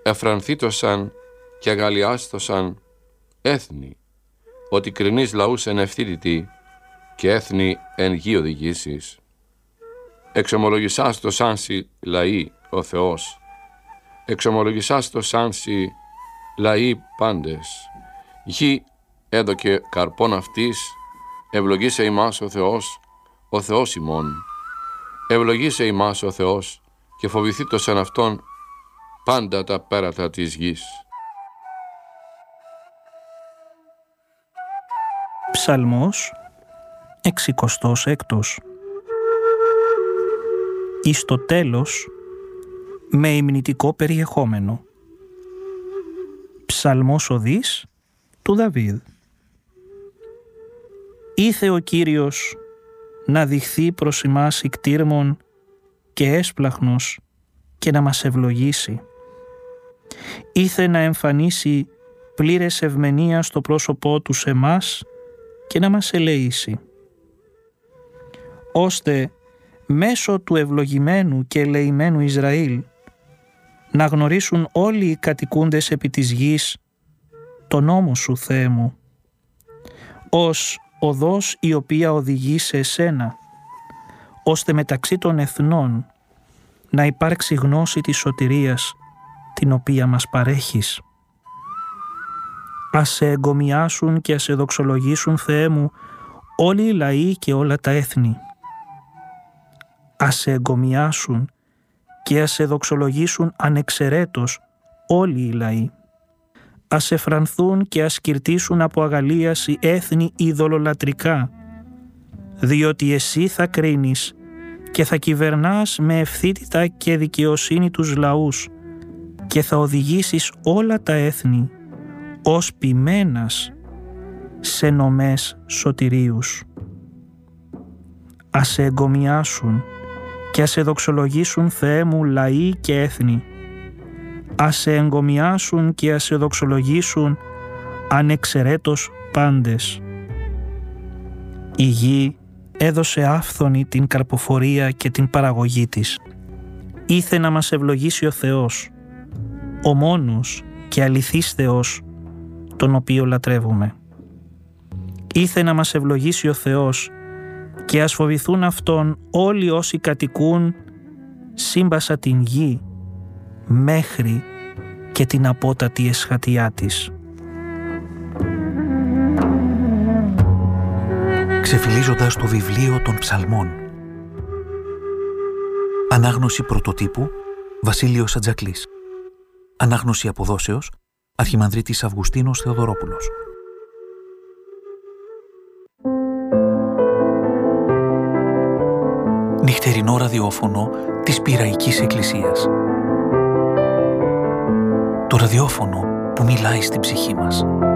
εφρανθήτωσαν και αγαλιάστοσαν έθνη, ότι κρινείς λαούς εν ευθύτητη και έθνη εν γη οδηγήσεις. Εξομολογησάς το σάνσι λαοί ο Θεός, εξομολογησάς το σάνσι λαοί πάντες. Γη έδωκε καρπών αυτής, ευλογήσε ημάς ο Θεός ημών. Ευλογήσε ημάς ο Θεός και φοβηθήτωσαν αυτόν πάντα τα πέρατα της γης. Ψαλμός 66. Εις το τέλος με υμνητικό περιεχόμενο. Ψαλμός οδής του Δαβίδ. Ήθε ο Κύριος να δειχθεί προς ημάς ικτήρμον και έσπλαχνος και να μας ευλογήσει. Ήθε να εμφανίσει πλήρες ευμενία στο πρόσωπό του σε μας και να μας ελεήσει, ώστε μέσω του ευλογημένου και ελεημένου Ισραήλ να γνωρίσουν όλοι οι κατοικούντες επί της γης τον νόμο σου, Θεέ μου, ως οδός η οποία οδηγεί σε εσένα, ώστε μεταξύ των εθνών να υπάρξει γνώση της σωτηρίας την οποία μας παρέχεις. Ας σε εγκομιάσουν και ας σε δοξολογήσουν, Θεέ μου, όλοι οι λαοί και όλα τα έθνη. Ας σε εγκομιάσουν και ας σε δοξολογήσουν ανεξαιρέτως όλοι οι λαοί. Ας σε φρανθούν και ας κυρτήσουν από αγαλίαση έθνη ειδωλολατρικά, διότι εσύ θα κρίνεις και θα κυβερνάς με ευθύτητα και δικαιοσύνη τους λαούς και θα οδηγήσεις όλα τα έθνη ως ποιμένας σε νομές σωτηρίους. Ας σε εγκομιάσουν και ας σε δοξολογήσουν, Θεέ μου, λαοί και έθνη. Ας σε εγκομιάσουν και ας σε δοξολογήσουν ανεξαιρέτως πάντες. Η γη έδωσε άφθονη την καρποφορία και την παραγωγή της. Ήθε να μας ευλογήσει ο Θεός, ο μόνος και αληθής Θεός, τον οποίο λατρεύουμε. Ήθε να μας ευλογήσει ο Θεός και ας φοβηθούν Αυτόν όλοι όσοι κατοικούν σύμπασα την γη μέχρι και την απότατη εσχατιά της. Ξεφυλίζοντας το βιβλίο των Ψαλμών. Ανάγνωση πρωτοτύπου Βασίλειος Ατζακλής. Ανάγνωση αποδόσεως Αρχιμανδρίτης Αυγουστίνος Θεοδωρόπουλος. Νυχτερινό ραδιόφωνο της Πειραϊκής Εκκλησίας. Το ραδιόφωνο που μιλάει στην ψυχή μας.